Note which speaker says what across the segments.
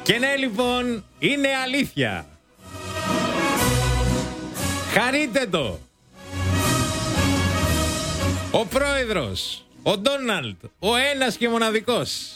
Speaker 1: Και ναι, λοιπόν, είναι αλήθεια. Χαρείτε το. Ο πρόεδρος, ο Ντόναλντ, ο ένας και μοναδικός,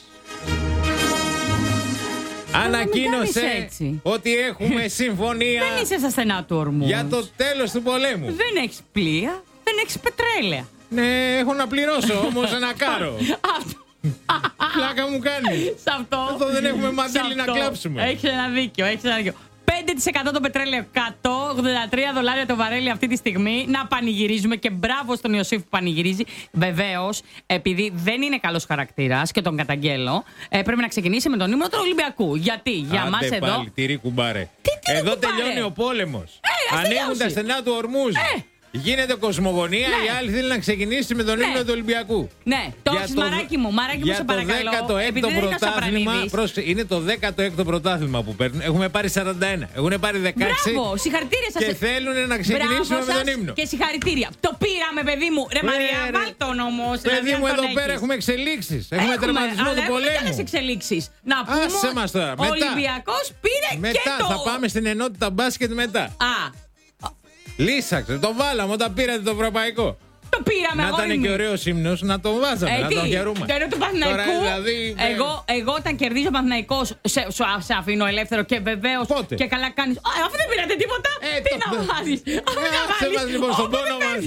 Speaker 1: ανακοίνωσε ότι έχουμε συμφωνία.
Speaker 2: Δεν είσαι στα στενά του ορμού.
Speaker 1: Για το τέλος του πολέμου.
Speaker 2: Δεν έχεις πλοία, δεν έχεις πετρέλαια.
Speaker 1: Ναι, έχω να πληρώσω όμως ένα κάρο. Πλάκα μου κάνει. Αυτό δεν έχουμε μαντήλι να κλάψουμε.
Speaker 2: Έχεις ένα δίκιο, 5% το πετρέλαιο, $183 το βαρέλι αυτή τη στιγμή. Να πανηγυρίζουμε και μπράβο στον Ιωσήφ που πανηγυρίζει. Βεβαίως, επειδή δεν είναι καλός χαρακτήρας και τον καταγγέλλω, πρέπει να ξεκινήσει με τον ύμνο του Ολυμπιακού. Γιατί για μας εδώ.
Speaker 1: Πάλι, τυρί κουμπάρε. Εδώ τελειώνει ο πόλεμος. Ανοίγουν τα στενά του Ορμούζ. Γίνεται κοσμογονία, η άλλη θέλει να ξεκινήσει με τον ύμνο του Ολυμπιακού.
Speaker 2: Ναι, το έχεις μαράκι μου, σε παρακαλώ.
Speaker 1: Για το 16ο πρωτάθλημα. Είναι το 16ο πρωτάθλημα που παίρνουν. Έχουμε πάρει 41. Έχουν πάρει 16.
Speaker 2: Μπράβο, συγχαρητήρια σας.
Speaker 1: Και θέλουν να ξεκινήσουμε με τον ύμνο.
Speaker 2: Και συγχαρητήρια. Το πήραμε, παιδί μου. Ρε Μαρία, βάλ' τον όμως.
Speaker 1: Παιδί μου, εδώ πέρα έχουμε εξελίξεις. Έχουμε τερματισμό του πολέμου.
Speaker 2: Έχουμε εξελίξεις. Να πούμε. Ο Ολυμπιακός πήρε και το.
Speaker 1: Μετά θα πάμε στην ενότητα μπάσκετ μετά. Λύσαξε, το βάλαμε όταν πήρατε το ευρωπαϊκό.
Speaker 2: Το πήραμε,
Speaker 1: να ήταν και ωραίος ύμνος, να το βάζαμε, να τον χαιρούμε.
Speaker 2: Το του Παναθηναϊκού.
Speaker 1: Δηλαδή,
Speaker 2: εγώ όταν κερδίζω ο Παναθηναϊκός, σε αφήνω ελεύθερο και βεβαίως. Και καλά κάνεις. Αφού δεν πήρατε τίποτα, τι να βάζεις.
Speaker 1: Σε βάζεις λοιπόν στον πόνο μας.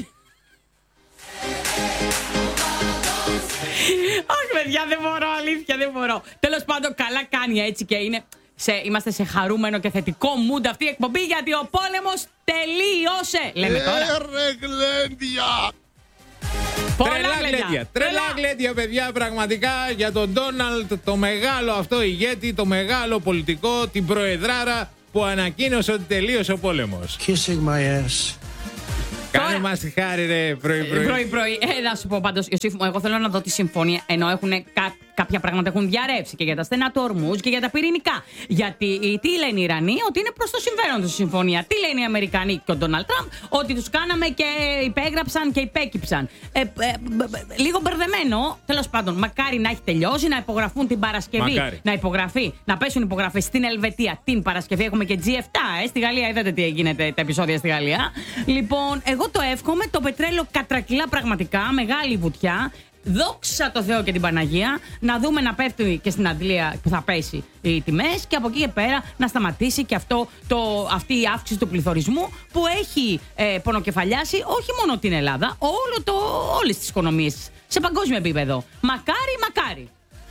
Speaker 2: Όχι, παιδιά, δεν μπορώ, αλήθεια, δεν μπορώ. Τέλος πάντων, καλά κάνει έτσι και είναι. Είμαστε σε χαρούμενο και θετικό mood αυτή η εκπομπή, γιατί ο πόλεμος τελείωσε. Λέμε τώρα.
Speaker 1: Τρελά γλέντια, παιδιά, πραγματικά για τον Ντόναλντ, το μεγάλο αυτό ηγέτη, το μεγάλο πολιτικό, την προεδράρα που ανακοίνωσε ότι τελείωσε ο πόλεμος.
Speaker 3: Kissing my ass.
Speaker 1: Κάνε μας τη χάρη, ρε, πρωί-πρωί.
Speaker 2: Να σου πω πάντως, Ιωσήφ μου, εγώ θέλω να δω τη συμφωνία. Ενώ κάποια πράγματα έχουν διαρρεύσει και για τα στενά του Ορμούζ και για τα πυρηνικά. Γιατί τι λένε οι Ιρανοί, ότι είναι προς το συμφέρον τους η συμφωνία. Τι λένε οι Αμερικανοί και ο Ντόναλντ Τραμπ, ότι τους κάναμε και υπέγραψαν και υπέκυψαν. Λίγο μπερδεμένο, τέλος πάντων. Μακάρι να έχει τελειώσει, να υπογραφούν την Παρασκευή. Να πέσουν υπογραφές στην Ελβετία την Παρασκευή. Έχουμε και G7, στη Γαλλία. Είδατε τι γίνεται τα επεισόδια στη Γαλλία. Λοιπόν, εγώ το εύχομαι. Το πετρέλαιο κατρακυλά πραγματικά, μεγάλη βουτιά. Δόξα τω Θεώ και την Παναγία, να δούμε να πέφτει και στην Αντλία που θα πέσει οι τιμές και από εκεί και πέρα να σταματήσει και αυτή η αύξηση του πληθωρισμού που έχει πονοκεφαλιάσει όχι μόνο την Ελλάδα, όλες τις οικονομίες σε παγκόσμιο επίπεδο. Μακάρι.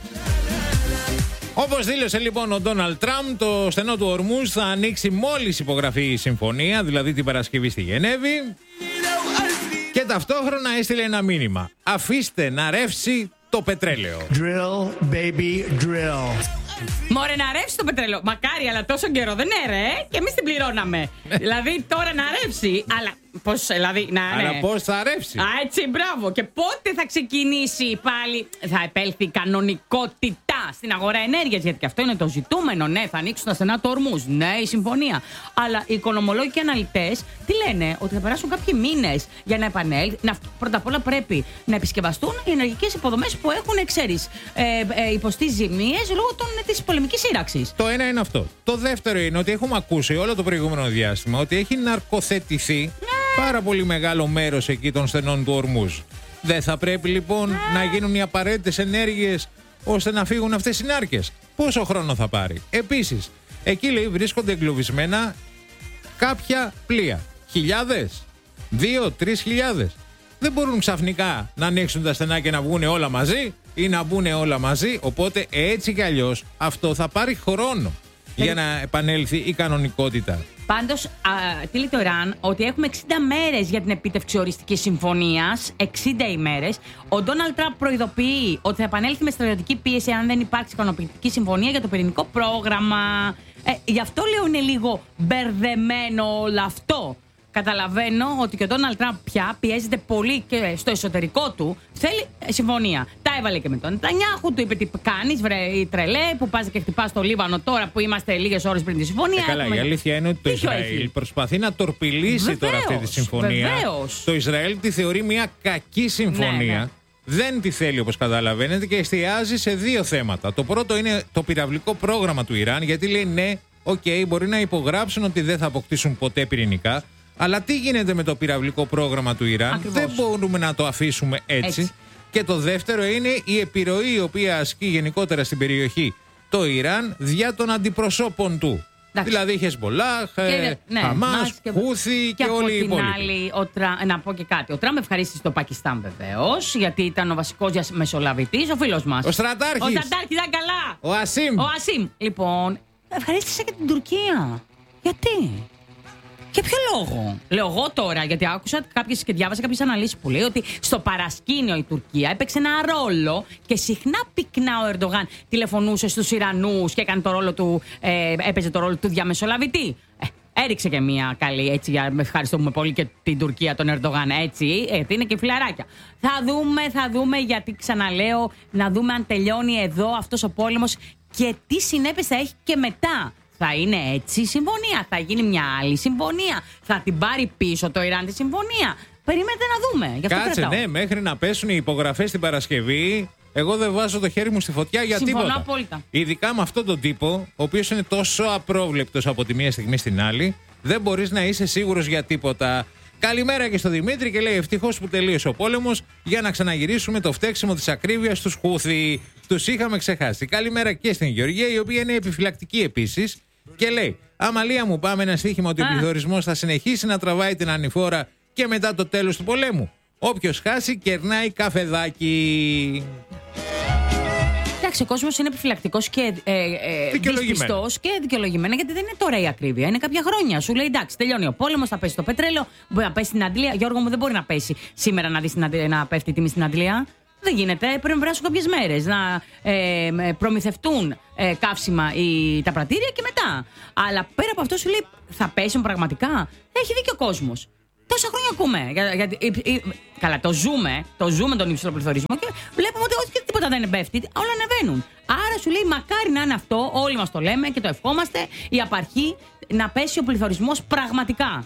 Speaker 1: Όπως δήλωσε λοιπόν ο Ντόναλντ Τραμπ, το στενό του Ορμούζ θα ανοίξει μόλις υπογραφεί η συμφωνία, δηλαδή την Παρασκευή στη Γενέβη. Και ταυτόχρονα έστειλε ένα μήνυμα. Αφήστε να ρεύσει το πετρέλαιο.
Speaker 3: Drill, baby, drill.
Speaker 2: Μωρέ, να ρεύσει το πετρέλαιο. Μακάρι, αλλά τόσο καιρό δεν έρε, και εμείς την πληρώναμε. Δηλαδή τώρα να ρεύσει, αλλά πώς, δηλαδή,
Speaker 1: αλλά πώς θα ρεύσει.
Speaker 2: Έτσι, μπράβο. Και πότε θα ξεκινήσει πάλι, θα επέλθει η κανονικότητα στην αγορά ενέργειας, γιατί και αυτό είναι το ζητούμενο. Ναι, θα ανοίξουν τα στενά του Ορμούζ. Ναι, η συμφωνία. Αλλά οι οικονομολόγοι και αναλυτές τι λένε, ότι θα περάσουν κάποιοι μήνες για να επανέλθει. Πρώτα απ' όλα πρέπει να επισκευαστούν οι ενεργειακές υποδομές που έχουν, ξέρεις, υποστεί ζημίες λόγω της πολεμικής σύραξης.
Speaker 1: Το ένα είναι αυτό. Το δεύτερο είναι ότι έχουμε ακούσει όλο το προηγούμενο διάστημα ότι έχει ναρκοθετηθεί πάρα πολύ μεγάλο μέρος εκεί των στενών του Ορμούζ. Δεν θα πρέπει λοιπόν να γίνουν οι απαραίτητες ενέργειες ώστε να φύγουν αυτές οι νάρκες. Πόσο χρόνο θα πάρει. Επίσης, εκεί λέει βρίσκονται εγκλωβισμένα κάποια πλοία. Χιλιάδες, 2-3 χιλιάδες. Δεν μπορούν ξαφνικά να ανοίξουν τα στενά και να βγουν όλα μαζί ή να μπουν όλα μαζί. Οπότε έτσι κι αλλιώς αυτό θα πάρει χρόνο για να επανέλθει η κανονικότητα.
Speaker 2: Πάντως, τι λέει το Ιράν, ότι έχουμε 60 μέρες για την επίτευξη οριστικής συμφωνίας. 60 ημέρες. Ο Ντόναλντ Τραμπ προειδοποιεί ότι θα επανέλθει με στρατιωτική πίεση αν δεν υπάρξει ικανοποιητική συμφωνία για το πυρηνικό πρόγραμμα. Γι' αυτό λέω είναι λίγο μπερδεμένο όλο αυτό. Καταλαβαίνω ότι και ο Ντόναλντ Τραμπ πια πιέζεται πολύ και στο εσωτερικό του. Θέλει συμφωνία. Τα έβαλε και με τον Νετανιάχου, του είπε τι κάνεις, βρε η τρελέ, που πας και χτυπάς στο Λίβανο τώρα που είμαστε λίγες ώρες πριν τη συμφωνία.
Speaker 1: Καλά, η αλήθεια είναι ότι το Ισραήλ προσπαθεί να τορπιλήσει τώρα αυτή τη συμφωνία.
Speaker 2: Βεβαίως.
Speaker 1: Το Ισραήλ τη θεωρεί μια κακή συμφωνία.
Speaker 2: Ναι.
Speaker 1: δεν τη θέλει όπως καταλαβαίνετε και εστιάζει σε δύο θέματα. Το πρώτο είναι το πυραυλικό πρόγραμμα του Ιράν, γιατί λέει ναι, μπορεί να υπογράψουν ότι δεν θα αποκτήσουν ποτέ πυρηνικά, αλλά τι γίνεται με το πυραυλικό πρόγραμμα του Ιράν?
Speaker 2: Ακριβώς.
Speaker 1: Δεν μπορούμε να το αφήσουμε έτσι. Και το δεύτερο είναι η επιρροή η οποία ασκεί γενικότερα στην περιοχή το Ιράν δια των αντιπροσώπων του.
Speaker 2: Εντάξει.
Speaker 1: Δηλαδή Χεσμολάχ, Χαμάς, Χούθι και όλοι οι υπόλοιποι.
Speaker 2: Να πω και κάτι. Ο Τραμπ ευχαρίστησε το Πακιστάν βεβαίως, γιατί ήταν ο βασικός διαμεσολαβητής, ο φίλος μας.
Speaker 1: Ο στρατάρχης.
Speaker 2: Ο στρατάρχης ήταν καλά.
Speaker 1: Ο Ασίμ.
Speaker 2: Λοιπόν, ευχαρίστησε και την Τουρκία. Γιατί? Για ποιο λόγο? Λέω εγώ τώρα, γιατί άκουσα και διάβασα κάποιες αναλύσεις που λέει ότι στο παρασκήνιο η Τουρκία έπαιξε ένα ρόλο και συχνά πυκνά ο Ερντογάν τηλεφωνούσε στους Ιρανούς και έκανε έπαιζε το ρόλο του διαμεσολαβητή. Έριξε και μία καλή, έτσι, για ευχαριστούμε πολύ και την Τουρκία, τον Ερντογάν, έτσι, είναι και φιλαράκια. Θα δούμε, γιατί ξαναλέω, να δούμε αν τελειώνει εδώ αυτός ο πόλεμος και τι συνέπειες θα έχει και μετά. Θα είναι έτσι η συμφωνία, θα γίνει μια άλλη συμφωνία, θα την πάρει πίσω το Ιράν τη συμφωνία. Περιμένετε να δούμε. Γι' αυτό
Speaker 1: κάτσε,
Speaker 2: κρατάω.
Speaker 1: ναι, μέχρι να πέσουν οι υπογραφές την Παρασκευή, εγώ δεν βάζω το χέρι μου στη φωτιά για
Speaker 2: Συμφωνώ
Speaker 1: τίποτα.
Speaker 2: απόλυτα.
Speaker 1: Ειδικά με αυτόν τον τύπο, ο οποίος είναι τόσο απρόβλεπτος από τη μία στιγμή στην άλλη, δεν μπορείς να είσαι σίγουρος για τίποτα. Καλημέρα και στο Δημήτρη και λέει: ευτυχώς που τελείωσε ο πόλεμος για να ξαναγυρίσουμε το φταίξιμο της ακρίβειας στους Χούθι. Τους είχαμε ξεχάσει. Καλημέρα και στην Γεωργία, η οποία είναι επιφυλακτική επίσης και λέει: Αμαλία μου, πάμε ένα στοίχημα ότι ο πληθωρισμός θα συνεχίσει να τραβάει την ανηφόρα και μετά το τέλος του πολέμου. Όποιος χάσει κερνάει καφεδάκι.
Speaker 2: Εντάξει, ο κόσμος είναι επιφυλακτικός και δυσπιστός και δικαιολογημένα, γιατί δεν είναι τώρα η ακρίβεια. Είναι κάποια χρόνια. Σου λέει: εντάξει, τελειώνει ο πόλεμος, θα πέσει το πετρέλαιο, μπορεί να πέσει στην Αντλία. Γιώργο μου, δεν μπορεί να πέσει σήμερα να δεις να πέφτει η τιμή στην Αντλία. Δεν γίνεται. Πρέπει να περάσουν κάποιες μέρες να προμηθευτούν καύσιμα τα πρατήρια και μετά. Αλλά πέρα από αυτό σου λέει: θα πέσουν πραγματικά. Έχει δίκιο ο κόσμος. Τόσα χρόνια ακούμε. Καλά, το ζούμε τον υψηλό πληθωρισμό και βλέπουμε ότι όχι τίποτα δεν πέφτει, όλα ανεβαίνουν. Άρα σου λέει: μακάρι να είναι αυτό, όλοι μας το λέμε και το ευχόμαστε, η απαρχή να πέσει ο πληθωρισμός πραγματικά.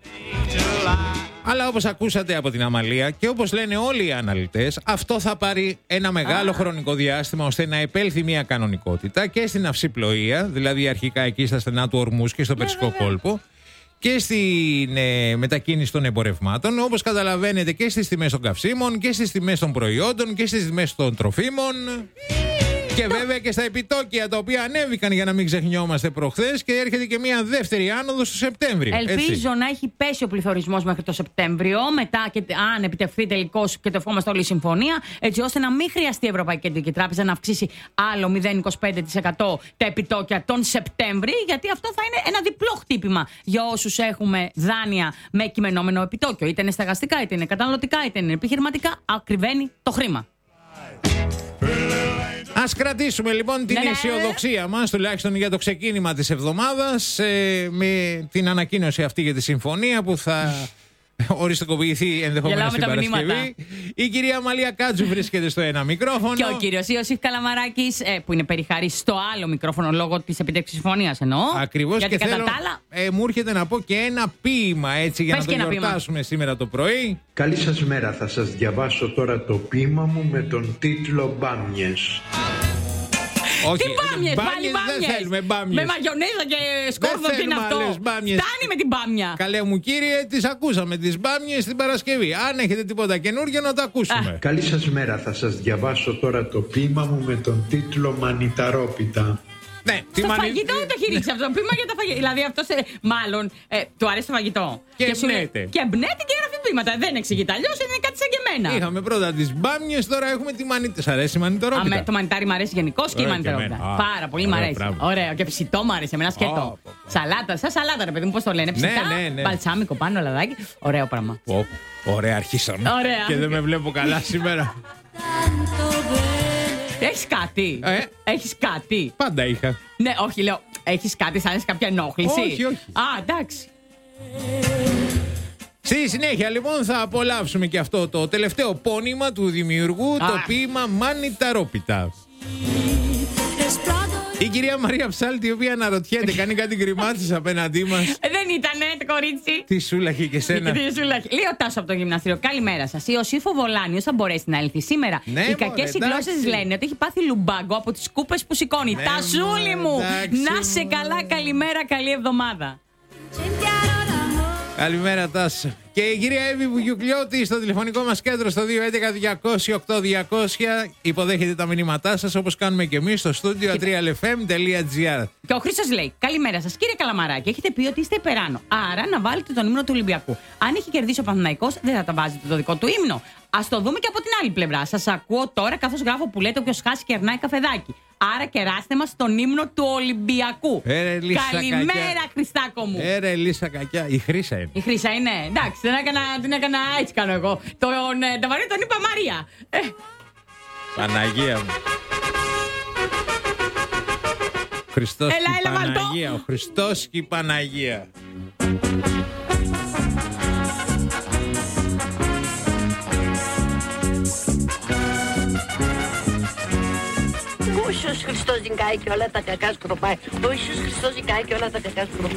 Speaker 1: Αλλά όπως ακούσατε από την Αμαλία και όπως λένε όλοι οι αναλυτές, αυτό θα πάρει ένα μεγάλο χρονικό διάστημα ώστε να επέλθει μια κανονικότητα και στην αυσιπλοεία, δηλαδή αρχικά εκεί στα στενά του Ορμούς και στο Περσικό κόλπο, και στην μετακίνηση των εμπορευμάτων, όπως καταλαβαίνετε, και στις τιμές των καυσίμων και στις τιμές των προϊόντων και στις τιμές των τροφίμων. Και βέβαια και στα επιτόκια, τα οποία ανέβηκαν, για να μην ξεχνιόμαστε, προχθές, και έρχεται και μια δεύτερη άνοδος στο Σεπτέμβριο.
Speaker 2: Ελπίζω να έχει πέσει ο πληθωρισμός μέχρι το Σεπτέμβριο, μετά και αν επιτευχθεί τελικώς και το ευχόμαστε όλη η συμφωνία, έτσι ώστε να μην χρειαστεί η Ευρωπαϊκή Κεντρική Τράπεζα να αυξήσει άλλο 0,25% τα επιτόκια τον Σεπτέμβρη, γιατί αυτό θα είναι ένα διπλό χτύπημα για όσους έχουμε δάνεια με κειμενόμενο επιτόκιο. Είτε είναι στεγαστικά, είτε είναι καταναλωτικά, είτε είναι επιχειρηματικά, ακριβένει το χρήμα.
Speaker 1: Ας κρατήσουμε λοιπόν την αισιοδοξία μας, τουλάχιστον για το ξεκίνημα της εβδομάδας, με την ανακοίνωση αυτή για τη συμφωνία που θα οριστικοποιηθεί ενδεχομένως την Παρασκευή. Η κυρία Αμαλία Κάτζου βρίσκεται στο ένα μικρόφωνο.
Speaker 2: Και ο κύριος Ιωσήφ Καλαμαράκης, που είναι περιχαρής στο άλλο μικρόφωνο λόγω της επιτεύξης συμφωνίας, εννοώ.
Speaker 1: Ακριβώς,
Speaker 2: γιατί
Speaker 1: και θέλω, μου έρχεται να πω και ένα ποίημα, έτσι, για να το γιορτάσουμε σήμερα το πρωί.
Speaker 4: Καλή σας μέρα, θα σας διαβάσω τώρα το ποίημα μου με τον τίτλο «Μπάμιες».
Speaker 1: Όχι,
Speaker 2: τι μπάμιες, πάλι μπάμιες.
Speaker 1: Δεν θέλουμε μπάμιες.
Speaker 2: Με μαγιονέζα και σκόρδο, τι είναι αυτό. Φτάνει με την μπάμια.
Speaker 1: Καλέ μου κύριε, τις ακούσαμε τις μπάμιες την Παρασκευή. Αν έχετε τίποτα καινούργιο να το ακούσουμε.
Speaker 4: Καλή σας μέρα, θα σας διαβάσω τώρα το ποίημα μου με τον τίτλο «Μανιταρόπιτα».
Speaker 1: Ναι,
Speaker 2: στο φαγητό το έχει ρίξει αυτό το ποίημα για τα φαγητά. Δηλαδή αυτό μάλλον του αρέσει το φαγητό.
Speaker 1: Και εμπνέεται.
Speaker 2: Και εμπνέεται και γράφει ποίηματα. Δεν εξηγείται. Αλλιώς είναι κάτι σαν και εμένα.
Speaker 1: Είχαμε πρώτα τις μπάμιες, τώρα έχουμε τη μανιταρόπιτα. Σ' αρέσει η μανιταρόπιτα?
Speaker 2: Το μανιτάρι μου αρέσει γενικώς και η μανιταρόπιτα. Πάρα πολύ μου αρέσει. Ωραίο. Και ψητό μου αρέσει. Εμένα σκέτο. Σαλάτα, σαν σαλάτα, ρε παιδί μου, πώς το λένε. Ψητά, μπαλσάμικο πάνω, λαδάκι. Ωραίο πράγμα.
Speaker 1: Ωραία, αρχίσαμε. Και δεν με βλέπω καλά σήμερα.
Speaker 2: Έχεις κάτι. Έχεις κάτι.
Speaker 1: Πάντα είχα.
Speaker 2: Ναι, όχι, λέω. Έχεις κάτι, σαν κάποια ενόχληση.
Speaker 1: Όχι.
Speaker 2: Α, εντάξει.
Speaker 1: Στη συνέχεια λοιπόν θα απολαύσουμε και αυτό το τελευταίο πόνημα του δημιουργού, το ποίημα Μανιταρόπιτα. Η κυρία Μαρία Ψάλτη, η οποία αναρωτιέται, κάνει κάτι γκριμάτσες απέναντί μας.
Speaker 2: Δεν ήτανε το κορίτσι.
Speaker 1: Τι σούλαχε και σένα.
Speaker 2: Τι σούλαχε. Λέει ο Τάσο από το γυμναστήριο. Καλημέρα σας. Η Οσίφο Βολάνιος θα μπορέσει να έλθει σήμερα.
Speaker 1: Ναι,
Speaker 2: οι κακές γλώσσες λένε ότι έχει πάθει λουμπάγκο από τις κούπες που σηκώνει.
Speaker 1: Ναι,
Speaker 2: Τασούλη μου! Να σε καλά, καλημέρα, καλή εβδομάδα.
Speaker 1: Καλημέρα, Τάσο. Και η κυρία Εύη Βουγιουκλιώτη στο τηλεφωνικό μας κέντρο στο 211-200-8200 υποδέχεται τα μηνύματά σας, όπως κάνουμε και εμείς στο στούντιο atrialfm.gr.
Speaker 2: Και ο Χρήστος λέει: Καλημέρα σας, κύριε Καλαμαράκη. Έχετε πει ότι είστε υπεράνω. Άρα να βάλετε τον ύμνο του Ολυμπιακού. Αν έχει κερδίσει ο Παναθηναϊκός, δεν θα τα βάζετε το δικό του ύμνο. Ας το δούμε και από την άλλη πλευρά. Σας ακούω τώρα καθώς γράφω που λέτε: Όποιος χάσει κερνάει καφεδάκι. Άρα κεράστε μας τον ύμνο του Ολυμπιακού. Καλημέρα, Χριστάκο μου.
Speaker 1: Λίσσα κακιά. Η Χρύσα είναι.
Speaker 2: Η Χρύσα είναι. Εντάξει, την έκανα έτσι κάνω εγώ. Το Βαρύ τον είπα Μαρία.
Speaker 1: Παναγία μου. Χριστός και η Παναγία. Ο Χριστός και η Παναγία.
Speaker 5: Ο Ιησούς Χριστός ζυγάει και όλα τα κακά σκροπάει. Ο Ιησούς Χριστός ζυγάει και όλα τα κακά σκροπάει.